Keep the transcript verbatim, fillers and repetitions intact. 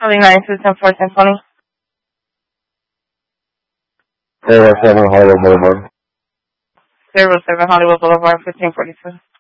Charlie nine two ten four ten twenty. zero seven Hollywood Boulevard. Zero seven Hollywood Boulevard, fifteen forty two.